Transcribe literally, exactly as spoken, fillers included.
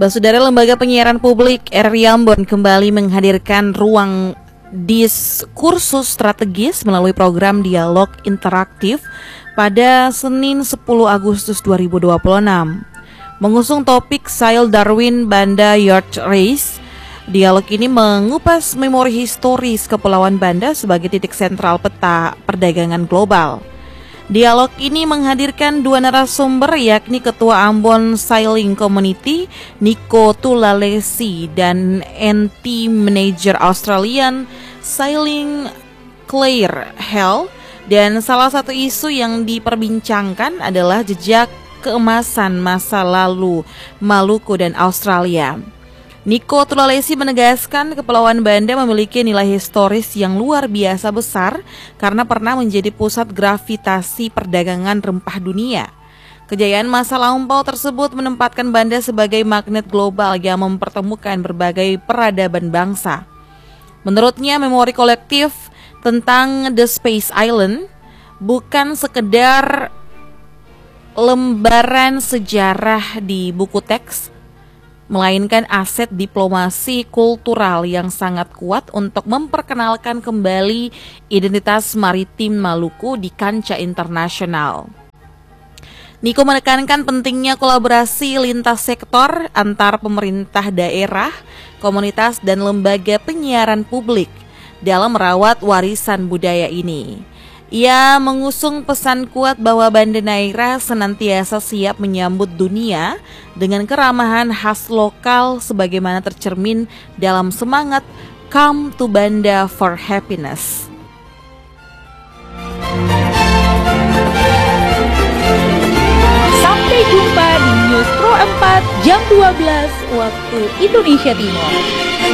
Basudara, Lembaga Penyiaran Publik R R I Ambon kembali menghadirkan ruang diskursus strategis melalui program dialog interaktif pada Senin sepuluh Agustus dua ribu dua puluh enam. Mengusung topik Sail Darwin Banda Yacht Race, dialog ini mengupas memori historis Kepulauan Banda sebagai titik sentral peta perdagangan global. Dialog ini menghadirkan dua narasumber, yakni Ketua Ambon Sailing Community Nico Tulalesi dan N T Manager Australian Sailing Claire Hell. Dan salah satu isu yang diperbincangkan adalah jejak keemasan masa lalu Maluku dan Australia. Nico Tulalesi menegaskan Kepulauan Banda memiliki nilai historis yang luar biasa besar karena pernah menjadi pusat gravitasi perdagangan rempah dunia. Kejayaan masa lampau tersebut menempatkan Banda sebagai magnet global yang mempertemukan berbagai peradaban bangsa. Menurutnya, memori kolektif tentang The Space Island bukan sekedar lembaran sejarah di buku teks, melainkan aset diplomasi kultural yang sangat kuat untuk memperkenalkan kembali identitas maritim Maluku di kancah internasional. Nico menekankan pentingnya kolaborasi lintas sektor antar pemerintah daerah, komunitas, dan lembaga penyiaran publik dalam merawat warisan budaya ini. Ia mengusung pesan kuat bahwa Banda Neira senantiasa siap menyambut dunia dengan keramahan khas lokal sebagaimana tercermin dalam semangat Come to Banda for Happiness. Sampai jumpa di News Pro empat jam dua belas waktu Indonesia Timur.